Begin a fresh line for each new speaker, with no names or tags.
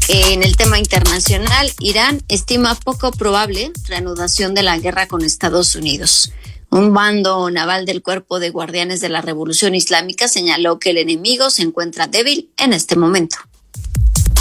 En el tema internacional, Irán estima poco probable reanudación de la guerra con Estados Unidos. Un bando naval del Cuerpo de Guardianes de la Revolución Islámica señaló que el enemigo se encuentra débil en este momento.